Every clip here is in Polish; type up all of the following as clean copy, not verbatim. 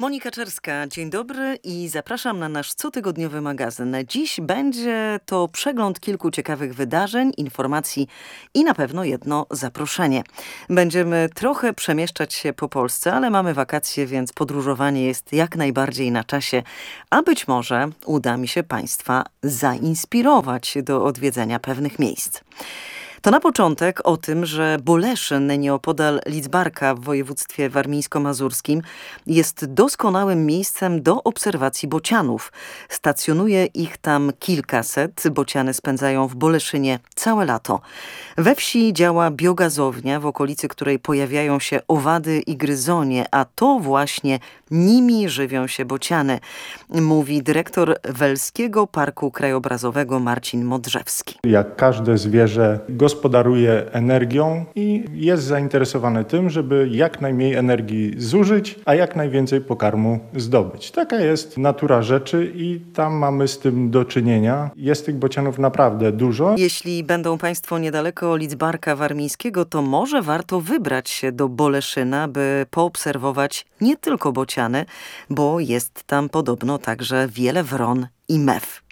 Monika Czerska, dzień dobry i zapraszam na nasz cotygodniowy magazyn. Dziś będzie to przegląd kilku ciekawych wydarzeń, informacji i na pewno jedno zaproszenie. Będziemy trochę przemieszczać się po Polsce, ale mamy wakacje, więc podróżowanie jest jak najbardziej na czasie, a być może uda mi się Państwa zainspirować do odwiedzenia pewnych miejsc. To na początek o tym, że Boleszyn nieopodal Lidzbarka w województwie warmińsko-mazurskim jest doskonałym miejscem do obserwacji bocianów. Stacjonuje ich tam kilkaset. Bociany spędzają w Boleszynie całe lato. We wsi działa biogazownia, w okolicy której pojawiają się owady i gryzonie, a to właśnie nimi żywią się bociany, mówi dyrektor Welskiego Parku Krajobrazowego Marcin Modrzewski. Jak każde zwierzę gospodaruje energią i jest zainteresowane tym, żeby jak najmniej energii zużyć, a jak najwięcej pokarmu zdobyć. Taka jest natura rzeczy i tam mamy z tym do czynienia. Jest tych bocianów naprawdę dużo. Jeśli będą Państwo niedaleko Lidzbarka Warmińskiego, to może warto wybrać się do Boleszyna, by poobserwować nie tylko bociany, bo jest tam podobno także wiele wron i mew.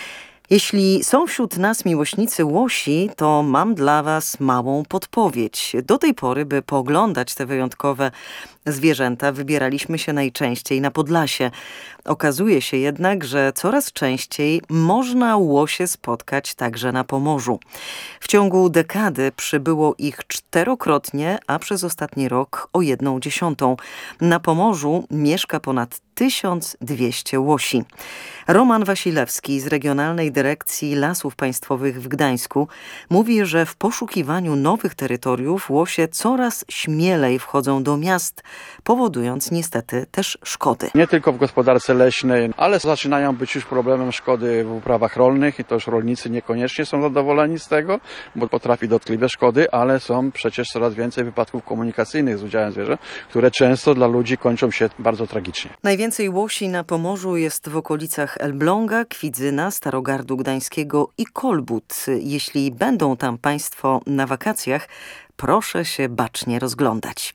Jeśli są wśród nas miłośnicy łosi, to mam dla Was małą podpowiedź. Do tej pory, by pooglądać te wyjątkowe zwierzęta, wybieraliśmy się najczęściej na Podlasie. Okazuje się jednak, że coraz częściej można łosie spotkać także na Pomorzu. W ciągu dekady przybyło ich 4-krotnie, a przez ostatni rok o 1/10. Na Pomorzu mieszka ponad 1200 łosi. Roman Wasilewski z Regionalnej Dyrekcji Lasów Państwowych w Gdańsku mówi, że w poszukiwaniu nowych terytoriów łosie coraz śmielej wchodzą do miast, powodując niestety też szkody. Nie tylko w gospodarce leśnej, ale zaczynają być już problemem szkody w uprawach rolnych i to już rolnicy niekoniecznie są zadowoleni z tego, bo potrafi dotkliwe szkody, ale są przecież coraz więcej wypadków komunikacyjnych z udziałem zwierząt, które często dla ludzi kończą się bardzo tragicznie. Najwięcej łosi na Pomorzu jest w okolicach Elbląga, Kwidzyna, Starogardu Gdańskiego i Kolbud. Jeśli będą tam Państwo na wakacjach, proszę się bacznie rozglądać.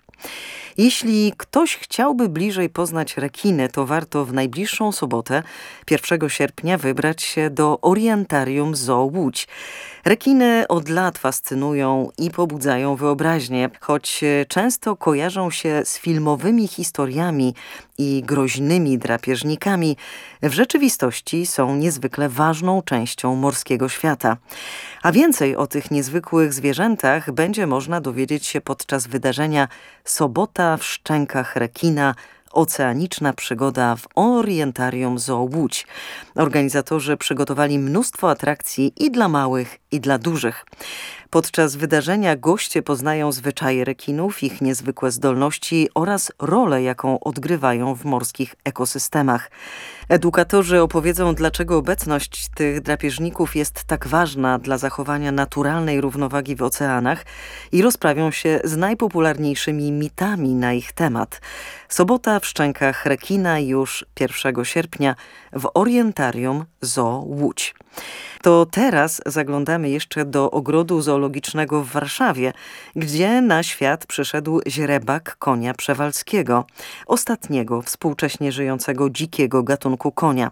Jeśli ktoś chciałby bliżej poznać rekiny, to warto w najbliższą sobotę, 1 sierpnia, wybrać się do Orientarium Zoo Łódź. Rekiny od lat fascynują i pobudzają wyobraźnię, choć często kojarzą się z filmowymi historiami i groźnymi drapieżnikami. W rzeczywistości są niezwykle ważną częścią morskiego świata. A więcej o tych niezwykłych zwierzętach będzie można dowiedzieć się podczas wydarzenia Sobota w szczękach rekina. Oceaniczna przygoda w Orientarium Zoo Łódź. Organizatorzy przygotowali mnóstwo atrakcji i dla małych, i dla dużych. Podczas wydarzenia goście poznają zwyczaje rekinów, ich niezwykłe zdolności oraz rolę, jaką odgrywają w morskich ekosystemach. Edukatorzy opowiedzą, dlaczego obecność tych drapieżników jest tak ważna dla zachowania naturalnej równowagi w oceanach i rozprawią się z najpopularniejszymi mitami na ich temat. Sobota w szczękach rekina już 1 sierpnia w Orientarium Zoo Łódź. To teraz zaglądamy jeszcze do ogrodu zoologicznego w Warszawie, gdzie na świat przyszedł źrebak konia przewalskiego, ostatniego współcześnie żyjącego dzikiego gatunku konia.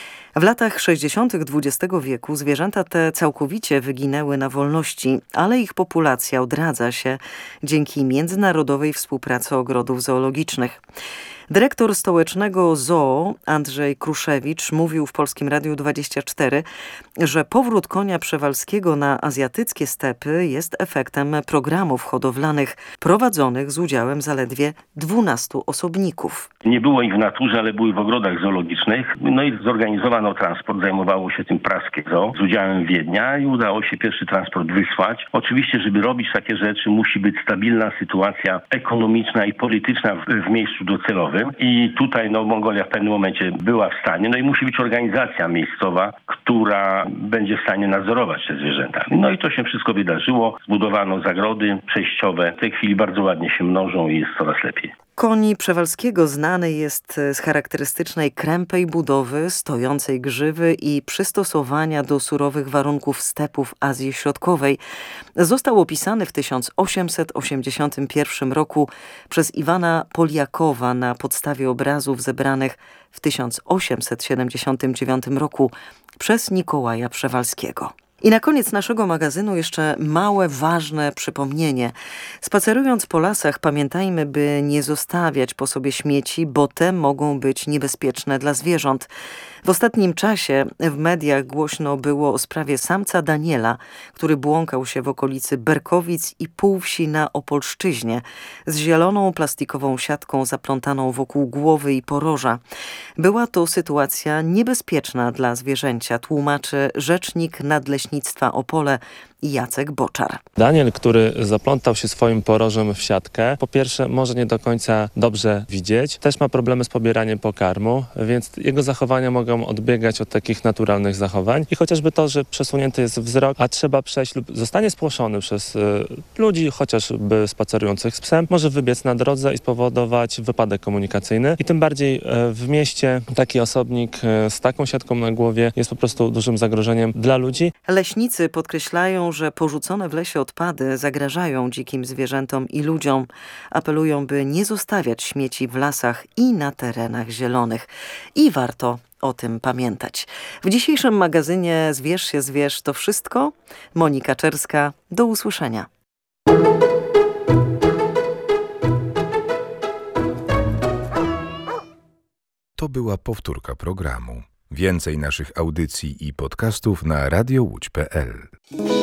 W latach 60. XX wieku zwierzęta te całkowicie wyginęły na wolności, ale ich populacja odradza się dzięki międzynarodowej współpracy ogrodów zoologicznych. Dyrektor stołecznego zoo Andrzej Kruszewicz mówił w Polskim Radiu 24, że powrót konia przewalskiego na azjatyckie stepy jest efektem programów hodowlanych prowadzonych z udziałem zaledwie 12 osobników. Nie było ich w naturze, ale były w ogrodach zoologicznych. No i zorganizowano transport, zajmowało się tym praskie zoo z udziałem Wiednia i udało się pierwszy transport wysłać. Oczywiście, żeby robić takie rzeczy, musi być stabilna sytuacja ekonomiczna i polityczna w miejscu docelowym. I tutaj Mongolia w pewnym momencie była w stanie, no i musi być organizacja miejscowa, która będzie w stanie nadzorować te zwierzęta. No i to się wszystko wydarzyło. Zbudowano zagrody przejściowe. W tej chwili bardzo ładnie się mnożą i jest coraz lepiej. Koni Przewalskiego znany jest z charakterystycznej krępej budowy, stojącej grzywy i przystosowania do surowych warunków stepów Azji Środkowej. Został opisany w 1881 roku przez Iwana Poliakowa na podstawie obrazów zebranych w 1879 roku przez Mikołaja Przewalskiego. I na koniec naszego magazynu jeszcze małe, ważne przypomnienie. Spacerując po lasach, pamiętajmy, by nie zostawiać po sobie śmieci, bo te mogą być niebezpieczne dla zwierząt. W ostatnim czasie w mediach głośno było o sprawie samca Daniela, który błąkał się w okolicy Berkowic i Półwsi na Opolszczyźnie z zieloną plastikową siatką zaplątaną wokół głowy i poroża. Była to sytuacja niebezpieczna dla zwierzęcia, tłumaczy rzecznik Nadleśnictwa Opole Jacek Boczar. Daniel, który zaplątał się swoim porożem w siatkę, po pierwsze może nie do końca dobrze widzieć, też ma problemy z pobieraniem pokarmu, więc jego zachowania mogą odbiegać od takich naturalnych zachowań i chociażby to, że przesunięty jest wzrok, a trzeba przejść lub zostanie spłoszony przez ludzi, chociażby spacerujących z psem, może wybiec na drodze i spowodować wypadek komunikacyjny i tym bardziej w mieście taki osobnik z taką siatką na głowie jest po prostu dużym zagrożeniem dla ludzi. Leśnicy podkreślają, że porzucone w lesie odpady zagrażają dzikim zwierzętom i ludziom. Apelują, by nie zostawiać śmieci w lasach i na terenach zielonych. I warto o tym pamiętać. W dzisiejszym magazynie Zwierz się zwierz to wszystko. Monika Czerska, do usłyszenia. To była powtórka programu. Więcej naszych audycji i podcastów na radiołódź.pl.